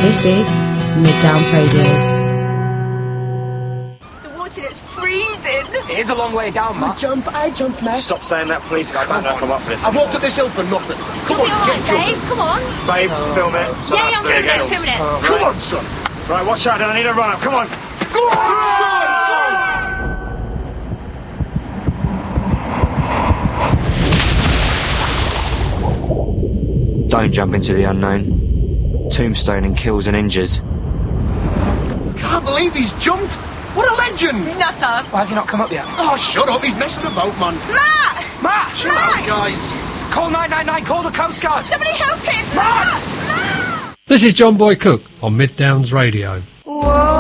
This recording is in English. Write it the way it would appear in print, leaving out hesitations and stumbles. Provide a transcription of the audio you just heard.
This is Mid Downs Radio. The water is freezing. It is a long way down, Matt. I jump, mate. Stop saying that, please. I don't know if I'm up for this. I've walked up this hill for nothing. Come on, get Babe, jumping. come on. Babe, film it. Yeah, I'm filming it. Come on, son. Right, watch out, I need a run up. Come on. Go on, son. Don't jump into the unknown. Tombstoning kills and injures. Can't believe he's jumped. What a legend. Nutter. Why has he not come up yet? Oh, shut up. He's messing about, man. Matt! Matt! Chill out, guys. Call 999, call the Coast Guard! Somebody help him! Matt! Matt! This is John Boy Cook on Mid Downs Radio. Whoa.